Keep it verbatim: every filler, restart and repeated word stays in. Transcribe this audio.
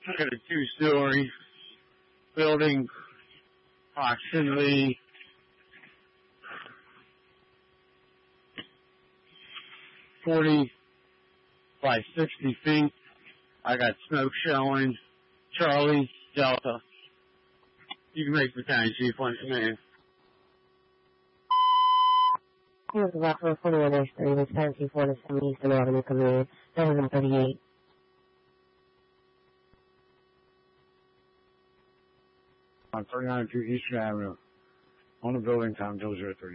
I got a two-story building, approximately forty by sixty feet. I got smoke showing. Charlie, Delta. You can make the county chief one command. Here's the Rock four forty-one H three, with Fancy four to seven Eastern Avenue, command, seven thirty-eight. On thirty-nine two Eastern Avenue, on the building, time zero zero three.